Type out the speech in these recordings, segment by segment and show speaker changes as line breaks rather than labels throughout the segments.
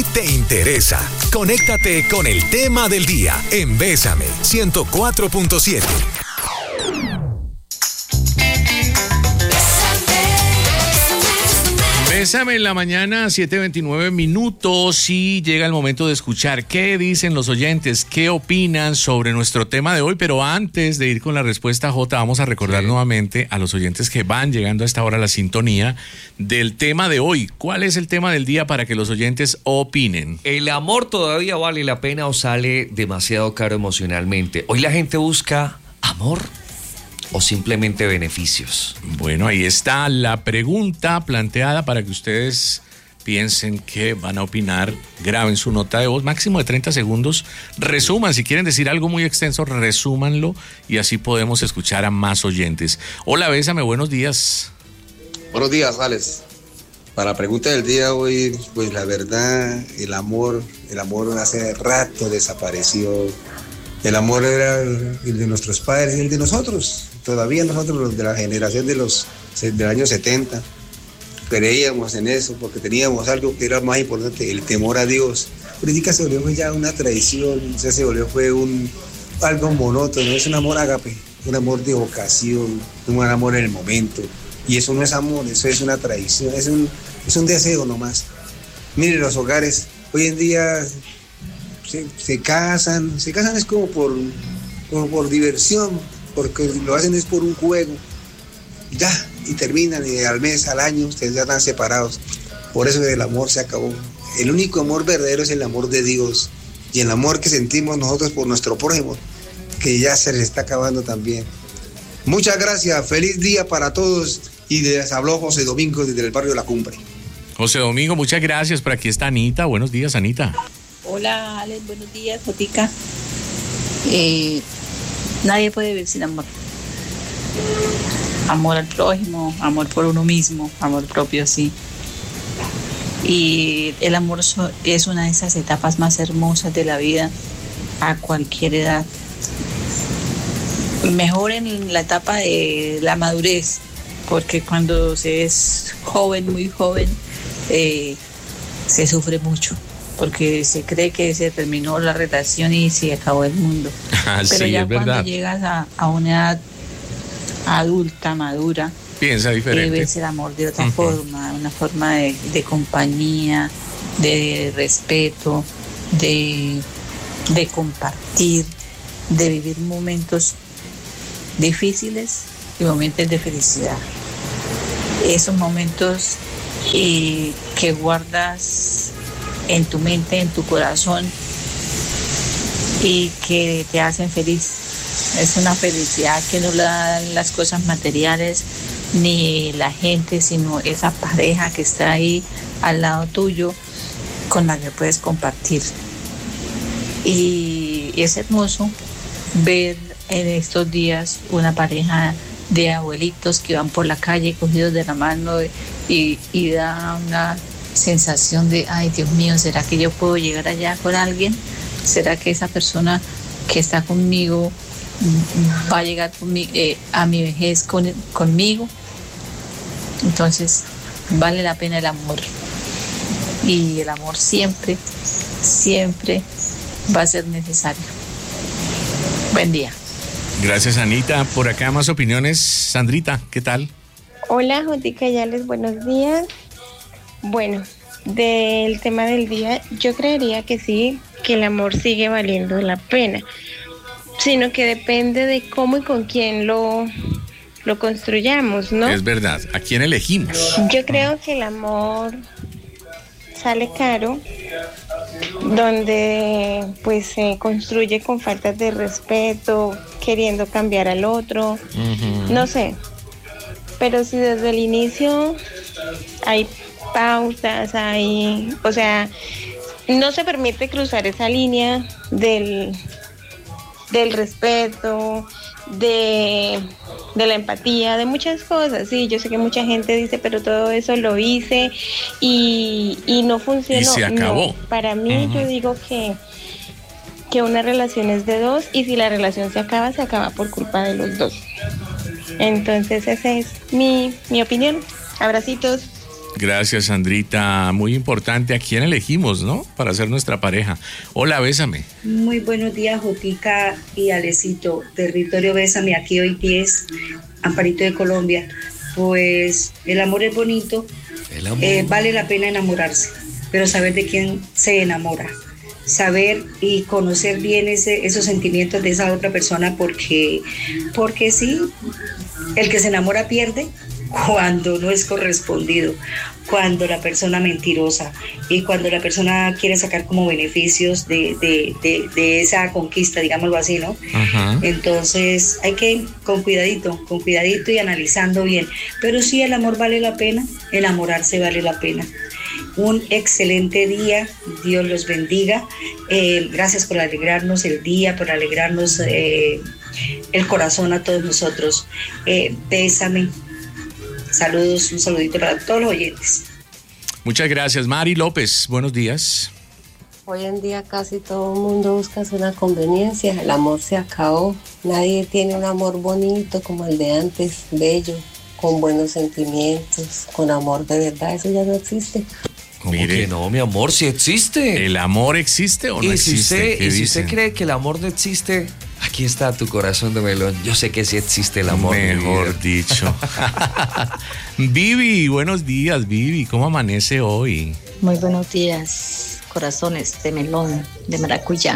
ti te interesa. Conéctate con el tema del día en Bésame 104.7.
Bésame en la mañana, 7:29 minutos, y llega el momento de escuchar qué dicen los oyentes, qué opinan sobre nuestro tema de hoy. Pero antes de ir con la respuesta, Jota, vamos a recordar nuevamente a los oyentes que van llegando a esta hora a la sintonía del tema de hoy. ¿Cuál es el tema del día para que los oyentes opinen?
¿El amor todavía vale la pena o sale demasiado caro emocionalmente? Hoy la gente busca amor o simplemente beneficios.
Bueno, ahí está la pregunta planteada para que ustedes piensen qué van a opinar. Graben su nota de voz, máximo de 30 segundos. Resuman, si quieren decir algo muy extenso, resúmanlo y así podemos escuchar a más oyentes. Hola, Bésame, buenos días.
Buenos días, Alex. Para la pregunta del día hoy, pues la verdad, el amor hace rato desapareció. El amor era el de nuestros padres y el de nosotros. Todavía nosotros, los de la generación del año 70, creíamos en eso porque teníamos algo que era más importante, el temor a Dios. Ahorita se volvió ya una tradición, se volvió algo monótono. Es un amor ágape, un amor de vocación, un amor en el momento. Y eso no es amor, eso es una tradición, es un deseo nomás. Miren, los hogares hoy en día se casan es como por diversión, porque lo hacen es por un juego, y terminan, y al mes, al año, ustedes ya están separados. Por eso el amor se acabó. El único amor verdadero es el amor de Dios, y el amor que sentimos nosotros por nuestro prójimo, que ya se les está acabando también. Muchas gracias, feliz día para todos, y les habló José Domingo desde el barrio La Cumbre.
José Domingo, muchas gracias. Por aquí está Anita. Buenos días, Anita.
Hola, Alex, buenos días, Jotica. Nadie puede vivir sin amor. Amor al prójimo, amor por uno mismo, amor propio, sí. Y el amor es una de esas etapas más hermosas de la vida a cualquier edad. Mejor en la etapa de la madurez, porque cuando se es joven, muy joven, se sufre mucho, porque se cree que se terminó la relación y se acabó el mundo. Pero
sí,
ya
es
cuando
verdad.
llegas a una edad adulta, madura,
Piensa diferente.
ves el amor de otra forma, una forma de compañía, de respeto, de compartir, de vivir momentos difíciles y momentos de felicidad. Esos momentos que guardas en tu mente, en tu corazón, y que te hacen feliz. Es una felicidad que no la dan las cosas materiales ni la gente, sino esa pareja que está ahí al lado tuyo, con la que puedes compartir. Y es hermoso ver en estos días una pareja de abuelitos que van por la calle cogidos de la mano, y da una sensación de, ay, Dios mío, ¿será que yo puedo llegar allá con alguien? ¿Será que esa persona que está conmigo va a llegar a mi vejez conmigo? Entonces vale la pena el amor, y el amor siempre va a ser necesario. Buen día.
Gracias, Anita. Por acá más opiniones. Sandrita, ¿qué tal?
Hola, Jotica Yales, buenos días. Bueno, del tema del día, yo creería que sí, que el amor sigue valiendo la pena, sino que depende de cómo y con quién lo construyamos, ¿no?
Es verdad. ¿A quién elegimos?
Yo creo que el amor sale caro donde pues se construye con faltas de respeto, queriendo cambiar al otro, no sé. Pero si desde el inicio hay pautas, o sea, no se permite cruzar esa línea del respeto, de la empatía, de muchas cosas. Sí, yo sé que mucha gente dice, pero todo eso lo hice y no funcionó.
Y se acabó.
No, para mí yo digo que una relación es de dos, y si la relación se acaba por culpa de los dos. Entonces esa es mi opinión. Abracitos.
Gracias, Sandrita. Muy importante a quién elegimos, ¿no? Para ser nuestra pareja. Hola, Bésame.
Muy buenos días, Jotica y Alecito. Territorio Bésame, aquí hoy 10, Amparito de Colombia. Pues el amor es bonito, vale la pena enamorarse, pero saber de quién se enamora. Saber y conocer bien esos sentimientos de esa otra persona, porque sí, el que se enamora pierde cuando no es correspondido, cuando la persona mentirosa y cuando la persona quiere sacar como beneficios de esa conquista, digámoslo así, ¿no?
Ajá.
Entonces hay que con cuidadito y analizando bien, pero sí, el amor vale la pena, enamorarse vale la pena. Un excelente día, Dios los bendiga. Gracias por alegrarnos el día, por alegrarnos el corazón a todos nosotros. Bésame. Saludos, un saludito para todos los oyentes.
Muchas gracias, Mari López. Buenos días.
Hoy en día casi todo el mundo busca una conveniencia. El amor se acabó. Nadie tiene un amor bonito como el de antes, bello, con buenos sentimientos, con amor de verdad. Eso ya no existe.
¿Cómo que no, mi amor? ¿Sí existe?
¿El amor existe o no existe?
Y si usted cree que el amor no existe, aquí está tu corazón de melón. Yo sé que sí existe el amor.
Mejor dicho. Vivi, buenos días, Vivi. ¿Cómo amanece hoy?
Muy buenos días, corazones de melón, de maracuyá.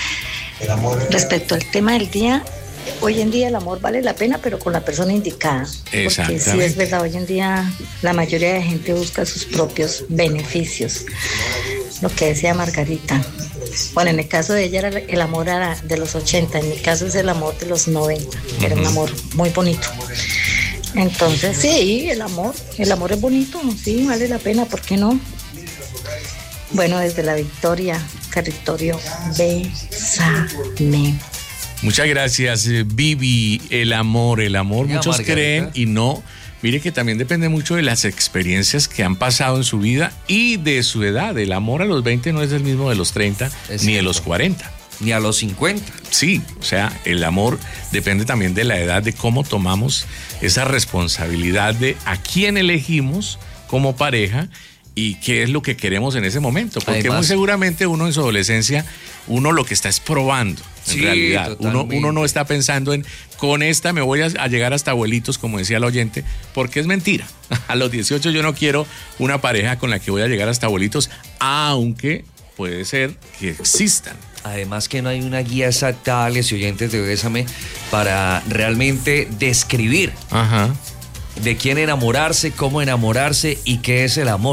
Respecto al tema del día, hoy en día el amor vale la pena, pero con la persona indicada. Porque sí es verdad, hoy en día la mayoría de gente busca sus propios beneficios. Lo que decía Margarita. Bueno, en el caso de ella era el amor era de los 80, en mi caso es el amor de los 90. Era un amor muy bonito. Entonces sí, el amor es bonito, sí, vale la pena, ¿por qué no? Bueno, desde la Victoria, territorio Bésame.
Muchas gracias, Vivi. El amor, muchos
Margarita
creen y no. Mire que también depende mucho de las experiencias que han pasado en su vida y de su edad. El amor a los 20 no es el mismo de los 30 ni de los 40.
Ni a los 50.
Sí, o sea, el amor depende también de la edad, de cómo tomamos esa responsabilidad de a quién elegimos como pareja y qué es lo que queremos en ese momento. Porque
Además,
muy seguramente uno en su adolescencia, uno lo que está es probando. En realidad, uno no está pensando en con esta me voy a llegar hasta abuelitos, como decía el oyente, porque es mentira. A los 18 yo no quiero una pareja con la que voy a llegar hasta abuelitos, aunque puede ser que existan.
Además que no hay una guía exacta, Alex y oyentes de Bésame, para realmente describir de quién enamorarse, cómo enamorarse y qué es el amor.